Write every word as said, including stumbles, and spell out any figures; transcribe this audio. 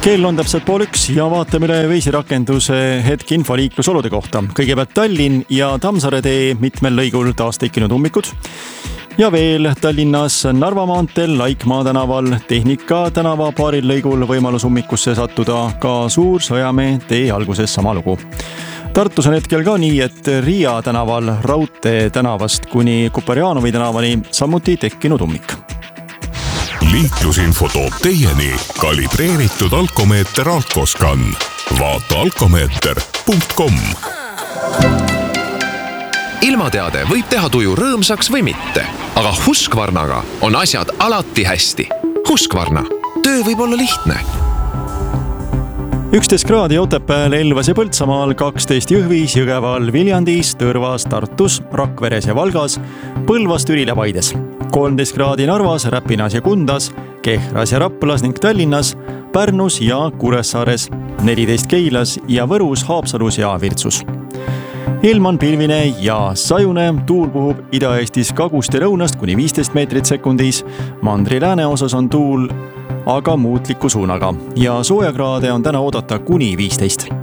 Kell on täpselt pool üks ja vaatame üle veisirakenduse hetk infoliiklusolude kohta. Kõigepealt Tallinn ja Tammsaare tee mitmel lõigul taas tekkinud ummikud. Ja veel Tallinnas Narva maanteel Laikmaa tänaval Tehnika tänava paaril lõigul võimalus ummikusse sattuda, ka Suur-Sõjamäe tee alguses sama lugu. Tartus on hetkel ka nii, et Riia tänaval Raudtee tänavast kuni Kuperjanovi tänavani samuti tekkinud ummik. Liiklusinfo toob teieni kalibreeritud alkomeeter Alkoscan. Vaata alkomeeter punkt com. Ilmateade võib teha tuju rõõmsaks või mitte, aga Husqvarnaga on asjad alati hästi. Husqvarna. Töö võib olla lihtne. üksteist kraadi Otepääl, Elvas ja Põltsamaal, kaksteist Jõhvis, Jõgeval, Viljandis, Tõrvas, Tartus, Rakveres ja Valgas, Põlvas, Türil ja Paides. kolmteist kraadi Narvas, Räpinas ja Kundas, Kehras ja Raplas ning Tallinnas, Pärnus ja Kuressaares, neliteist Keilas ja Võrus, Haapsalus ja Virtsus. Ilm on pilvine ja sajune, tuul puhub Ida-Eestis kagust ja lõunast kuni viisteist meetrit sekundis, mandri lääne osas on tuul aga muutliku suunaga ja soojakraade on täna oodata kuni viisteist.